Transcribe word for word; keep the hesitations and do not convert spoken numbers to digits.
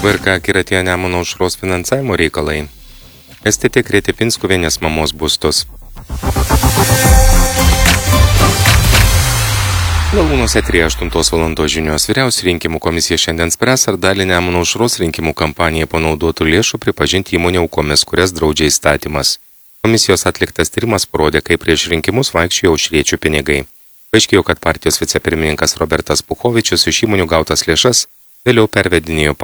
V R K akiratėje Nemuno aušros finansavimo reikalai. S T T krėtė Pinskuvienės mamos būstus. Galūnuose eteryje aštuntos valandos žinios. Vyriausioji rinkimų komisija šiandien spręs, ar dalį Nemuno aušros rinkimų kampanijai panaudotų lėšų pripažinti įmonių aukomis, kurias draudžia įstatymas. Komisijos atliktas tyrimas parodė, kaip prieš rinkimus vaikščiojo aušriečių pinigai. Paaiškėjo, kad partijos vicepirmininkas Robertas Puchovičius iš įmonių gautas lėšas vėliau pervedinėjo